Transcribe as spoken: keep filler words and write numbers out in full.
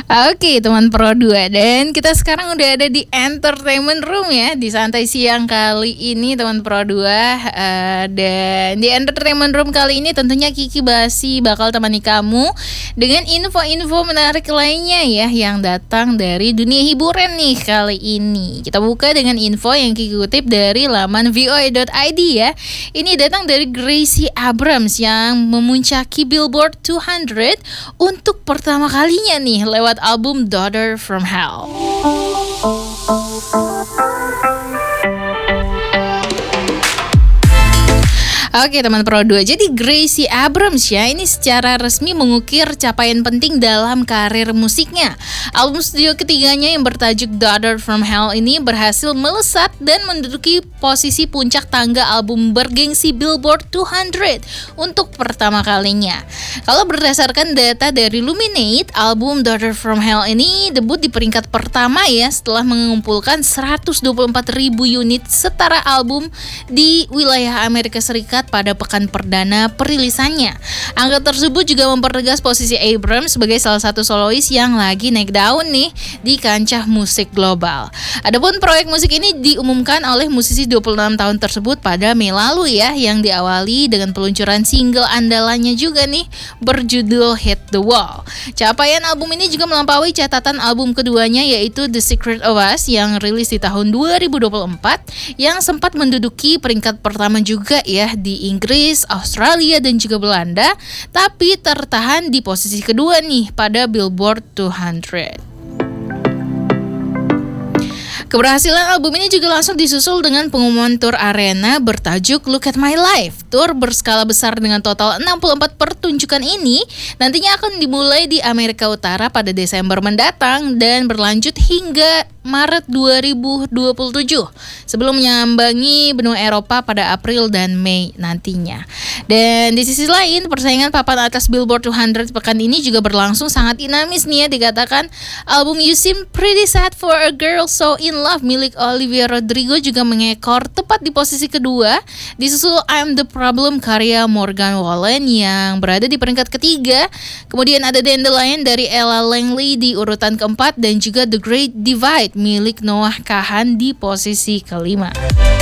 Oke teman Pro dua, dan kita sekarang udah ada di Entertainment Room ya, di santai siang kali ini teman Pro dua. uh, Dan di Entertainment Room kali ini tentunya Kiki Basi bakal temani kamu dengan info-info menarik lainnya ya, yang datang dari dunia hiburan nih. Kali ini kita buka dengan info yang Kiki kutip dari laman V O A dot I D ya. Ini datang dari Gracie Abrams yang memuncaki Billboard dua ratus untuk pertama kalinya nih lewat album Daughter from Hell. Oke teman Pro dua, jadi Gracie Abrams ya ini secara resmi mengukir capaian penting dalam karir musiknya. Album studio ketiganya yang bertajuk Daughter from Hell ini berhasil melesat dan menduduki posisi puncak tangga album bergengsi Billboard dua ratus untuk pertama kalinya. Kalau berdasarkan data dari Luminate, album Daughter from Hell ini debut di peringkat pertama ya, setelah mengumpulkan seratus dua puluh empat ribu unit setara album di wilayah Amerika Serikat pada pekan perdana perilisannya. Angka tersebut juga mempertegas posisi Abrams sebagai salah satu solois yang lagi naik daun nih di kancah musik global. Adapun proyek musik ini diumumkan oleh musisi dua puluh enam tahun tersebut pada Mei lalu ya, yang diawali dengan peluncuran single andalannya juga nih berjudul Hit the Wall. Capaian album ini juga melampaui catatan album keduanya yaitu The Secret of Us yang rilis di tahun dua ribu dua puluh empat, yang sempat menduduki peringkat pertama juga ya di Inggris, Australia, dan juga Belanda, tapi tertahan di posisi kedua nih pada Billboard dua ratus. Keberhasilan album ini juga langsung disusul dengan pengumuman tur arena bertajuk Look at My Life. Tur berskala besar dengan total enam puluh empat pertunjukan ini nantinya akan dimulai di Amerika Utara pada Desember mendatang dan berlanjut hingga Maret dua ribu dua puluh tujuh sebelum menyambangi benua Eropa pada April dan Mei nantinya. Dan di sisi lain, persaingan papan atas Billboard dua ratus pekan ini juga berlangsung sangat dinamis nih ya. Dikatakan album You Seem Pretty Sad for a Girl So In Love milik Olivia Rodrigo juga mengekor tepat di posisi kedua, disusul I'm the Problem karya Morgan Wallen yang berada di peringkat ketiga. Kemudian ada Dandelion dari Ella Langley di urutan keempat, dan juga The Great Divide milik Noah Kahan di posisi kelima.